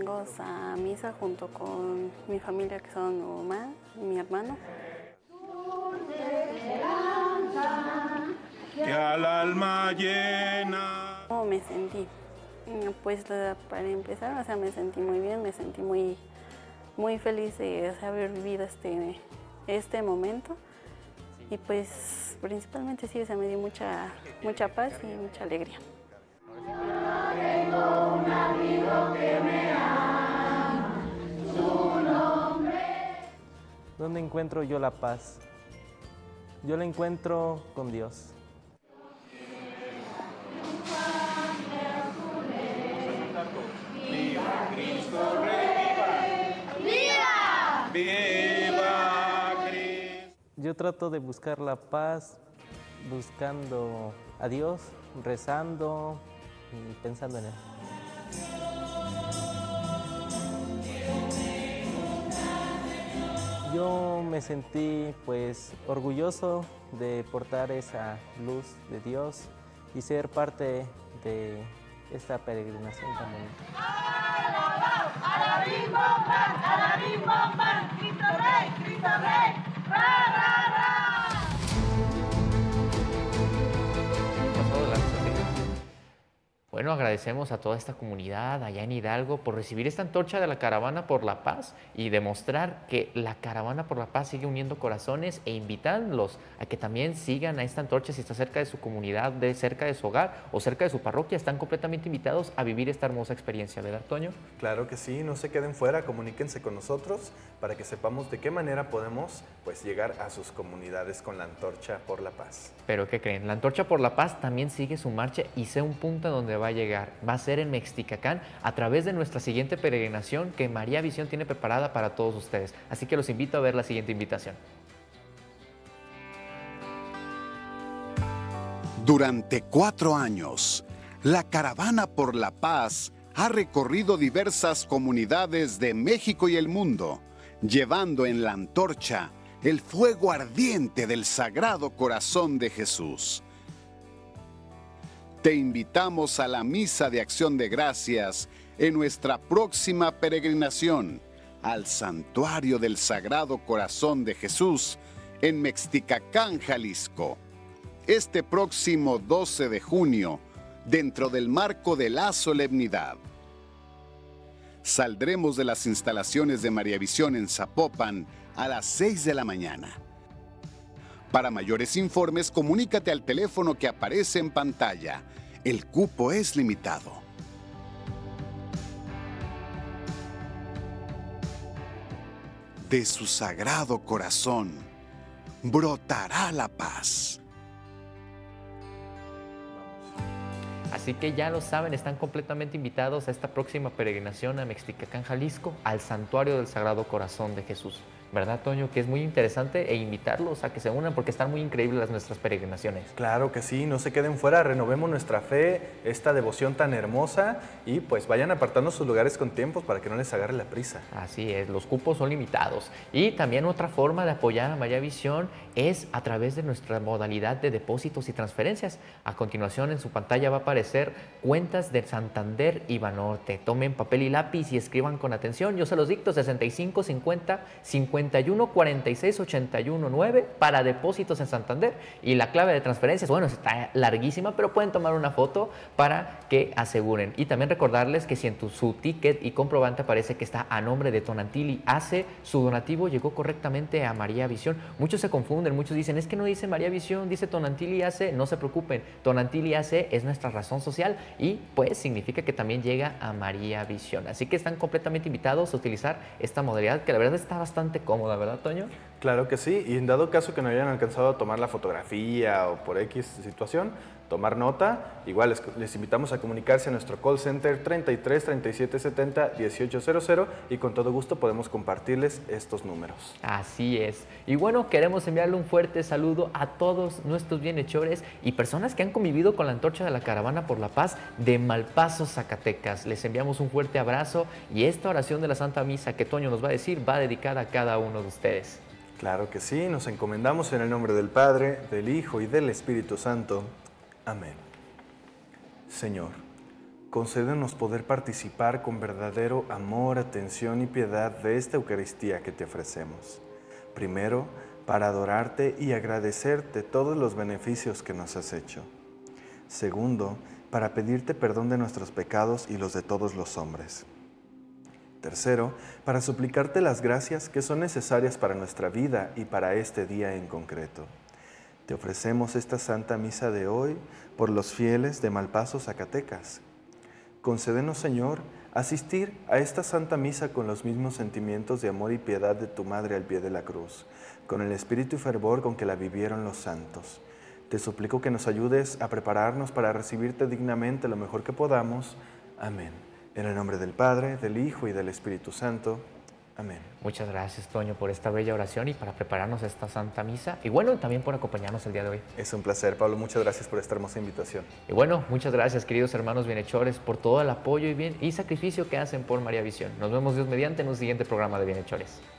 domingos a misa junto con mi familia, que son mi mamá y mi hermano. Que al alma llena. ¿Cómo me sentí? Pues para empezar, me sentí muy bien, me sentí muy feliz de haber vivido este momento. Y pues principalmente sí, me dio mucha paz y mucha alegría. Tengo un amigo que me ama, su nombre. ¿Dónde encuentro yo la paz? Yo la encuentro con Dios. ¡Viva Cristo Rey! ¡Viva! ¡Viva Cristo! Yo trato de buscar la paz buscando a Dios, rezando y pensando en Él. Yo me sentí pues orgulloso de portar esa luz de Dios y ser parte de esta peregrinación tan bonita. ¡Alabim, bombán! ¡Alabim, bombán! ¡Cristo Rey! ¡Cristo Rey! ¡Ra, ra, ra! Bueno, agradecemos a toda esta comunidad allá en Hidalgo por recibir esta antorcha de la Caravana por la Paz y demostrar que la Caravana por la Paz sigue uniendo corazones e invitándolos a que también sigan a esta antorcha si está cerca de su comunidad, cerca de su hogar o cerca de su parroquia. Están completamente invitados a vivir esta hermosa experiencia, ¿verdad, Toño? Claro que sí, no se queden fuera, comuníquense con nosotros para que sepamos de qué manera podemos llegar a sus comunidades con la antorcha por la paz. Pero ¿qué creen? La antorcha por la paz también sigue su marcha y sé un punto donde va a llegar. Va a ser en Mexticacán a través de nuestra siguiente peregrinación que María Visión tiene preparada para todos ustedes. Así que los invito a ver la siguiente invitación. Durante 4 años, la Caravana por la Paz ha recorrido diversas comunidades de México y el mundo, llevando en la antorcha el fuego ardiente del Sagrado Corazón de Jesús. Te invitamos a la Misa de Acción de Gracias en nuestra próxima peregrinación al Santuario del Sagrado Corazón de Jesús en Mexticacán, Jalisco. Este próximo 12 de junio, dentro del marco de la solemnidad. Saldremos de las instalaciones de María Visión en Zapopan a las 6 de la mañana. Para mayores informes, comunícate al teléfono que aparece en pantalla. El cupo es limitado. De su sagrado corazón brotará la paz. Así que ya lo saben, están completamente invitados a esta próxima peregrinación a Mexticacán, Jalisco, al Santuario del Sagrado Corazón de Jesús. ¿Verdad, Toño? Que es muy interesante e invitarlos a que se unan porque están muy increíbles nuestras peregrinaciones. Claro que sí, no se queden fuera, renovemos nuestra fe, esta devoción tan hermosa y vayan apartando sus lugares con tiempos para que no les agarre la prisa. Así es, los cupos son limitados. Y también otra forma de apoyar a María Visión es a través de nuestra modalidad de depósitos y transferencias. A continuación en su pantalla va a aparecer cuentas de Santander y Banorte. Tomen papel y lápiz y escriban con atención. Yo se los dicto: 65 50 51 46 81 9 para depósitos en Santander. Y la clave de transferencias, bueno, está larguísima, pero pueden tomar una foto para que aseguren. Y también recordarles que si en su ticket y comprobante aparece que está a nombre de Tonantilli AC, su donativo llegó correctamente a María Visión. Muchos se confunden, muchos dicen, es que no dice María Visión, dice Tonantilli AC. No se preocupen, Tonantilli AC es nuestra razón social y significa que también llega a María Visión. Así que están completamente invitados a utilizar esta modalidad que la verdad está bastante cómoda, ¿verdad, Toño? Claro que sí, y en dado caso que no hayan alcanzado a tomar la fotografía o por X situación, tomar nota, igual les invitamos a comunicarse a nuestro call center 33 37 70 1800 y con todo gusto podemos compartirles estos números. Así es. Y bueno, queremos enviarle un fuerte saludo a todos nuestros bienhechores y personas que han convivido con la antorcha de la Caravana por la Paz de Malpaso, Zacatecas. Les enviamos un fuerte abrazo y esta oración de la Santa Misa que Toño nos va a decir va dedicada a cada uno de ustedes. Claro que sí, nos encomendamos en el nombre del Padre, del Hijo y del Espíritu Santo. Amén. Señor, concédenos poder participar con verdadero amor, atención y piedad de esta Eucaristía que te ofrecemos. Primero, para adorarte y agradecerte todos los beneficios que nos has hecho. Segundo, para pedirte perdón de nuestros pecados y los de todos los hombres. Tercero, para suplicarte las gracias que son necesarias para nuestra vida y para este día en concreto. Te ofrecemos esta Santa Misa de hoy por los fieles de Malpaso, Zacatecas. Concédenos, Señor, asistir a esta Santa Misa con los mismos sentimientos de amor y piedad de tu Madre al pie de la cruz, con el espíritu y fervor con que la vivieron los santos. Te suplico que nos ayudes a prepararnos para recibirte dignamente lo mejor que podamos. Amén. En el nombre del Padre, del Hijo y del Espíritu Santo. Amén. Muchas gracias, Toño, por esta bella oración y para prepararnos a esta Santa Misa. Y bueno, también por acompañarnos el día de hoy. Es un placer, Pablo. Muchas gracias por esta hermosa invitación. Y bueno, muchas gracias, queridos hermanos bienhechores, por todo el apoyo y sacrificio que hacen por María Visión. Nos vemos Dios mediante en un siguiente programa de Bienhechores.